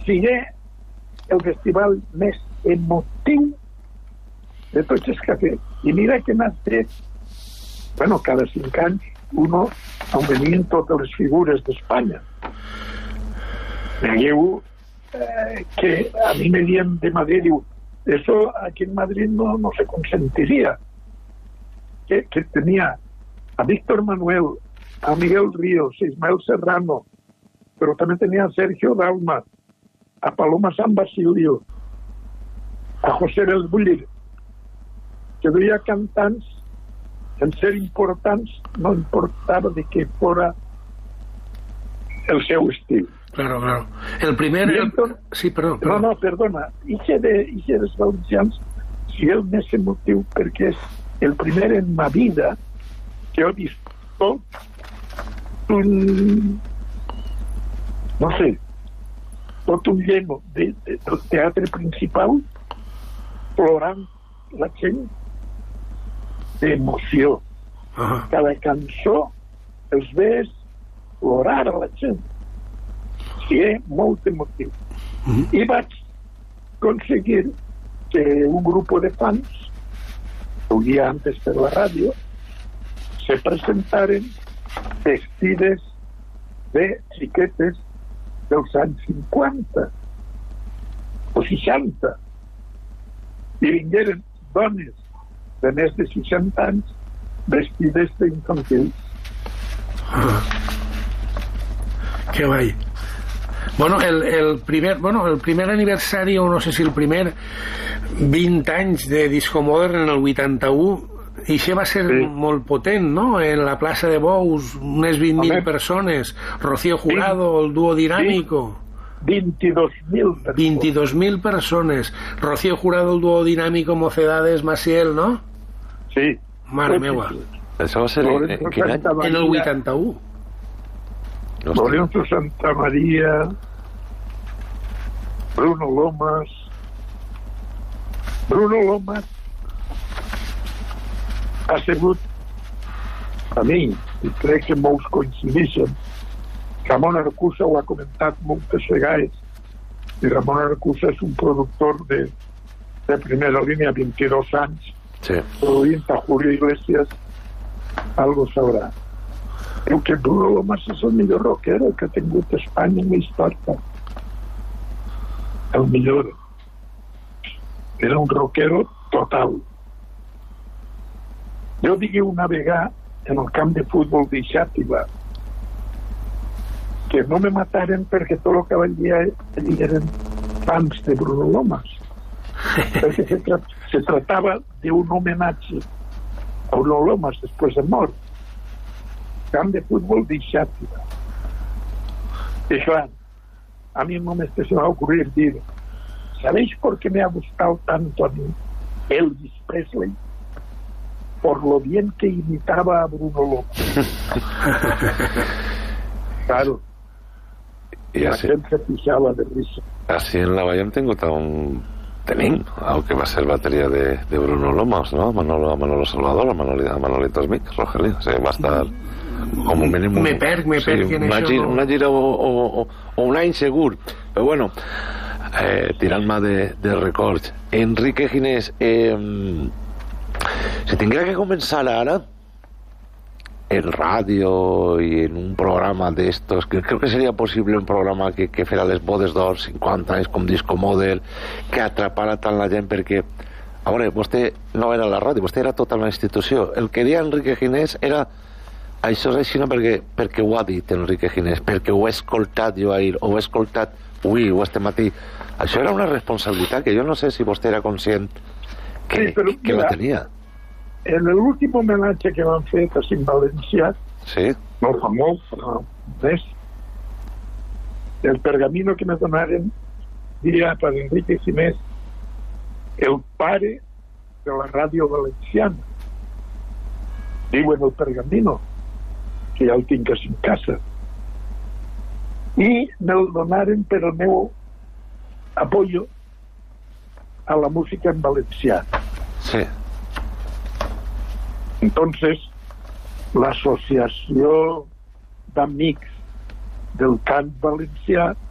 sigui el festival més emotiu de tots els que ha fet. I mira que n'ha fet, bueno, cada 5 anys on venien totes les figures d'Espanya. Veieu que a mi me dien de Madrid, diu, eso aquí en Madrid no se consentiría. Que tenía a Víctor Manuel, a Miguel Ríos, a Ismael Serrano, pero también tenía a Sergio Dalma, a Paloma San Basilio, a José Belbuller, que duia cantants en ser importants, no importava de què fora el seu estil. Claro. El primer... Sí, perdó. No, perdona. Ixe dels valencians, si el més emotiu, perquè és el primer en ma vida que he vist tot un... no sé, tot un lleno del teatre principal plorant la gent d'emoció. Cada cançó els ves plorar a la gent. Sí, molt emotiu. I vaig aconseguir que un grup de fans, un dia antes per la ràdio, se presentaren vestides de xiquetes dels anys 50 o 60 i vingueren dones de més de 60 anys vestides d'infantils. Que guai. El primer aniversari, o no sé si el primer 20 anys de Disco Modern en el 81, i això va ser molt potent, no? En la plaça de Bous, unes 20.000 persones, Rocío Jurado, el dúo Dinámico. 22.000 persones. 22.000 persones. Rocío Jurado, el dúo Dinámico, Mocedades, Maciel, ¿no? Sí. Mare meua. Això va ser en quin any? En el 81. Lorenzo Santa María, Bruno Lomas ha sigut a mi, i crec que molts coincideixen. Ramon Arcusa ho ha comentat moltes vegades, i Ramon Arcusa és un productor de primera línia, 22 anys, produint a Julio Iglesias, algo sabrà. Diu que Bruno Lomas és el millor rockero que ha tingut Espanya en la història. El millor. Era un rockero total. Jo digui una vegada en el camp de futbol de Xàtiva que no me mataren perquè tot el que valia eren fans de Bruno Lomas. Perquè se tratava d'un homenatge a Bruno Lomas després de mort. Camp de fútbol de Xàtiva. Y claro, a mí no se me va a ocurrir decir, ¿sabéis por qué me ha gustado tanto a mí Elvis Presley? Por lo bien que imitaba a Bruno Lomas. Claro. Y así, la gente pisaba de risa. Así en la Bahía tenim, aunque va a ser batería de Bruno Lomas, ¿no? Manolo Salvador, Manolito Smith, Rogelio, o sea, va a estar com un mínim me perc una gira o un any segur, però bueno, tirant-me de records. Enrique Ginés, si tinguera que començar ara en ràdio i en un programa d'estos, que creo que sería posible un programa que fera les bodes d'or 50 anys com Disco Model, que atrapara tant la gent, perquè a veure, vostè no era a la ràdio, vostè era tota la institució. El que deia Enrique Ginés era això és així perquè ho ha dit Enrique Ginés, perquè ho he escoltat jo ahir, o ho he escoltat avui o este matí. Això era una responsabilitat que jo no sé si vostè era conscient que la tenia. En l'últim homenatge que van fer a Cim Valencià, no fa molt, però més, el pergamino que me donaren diria per Enrique Ginés el pare de la ràdio valenciana. Diu en el pergamino, que ja el tinc a en casa, i me'l donaren per el meu apoyo a la música en valencià. Entonces l'associació d'amics del cant valencià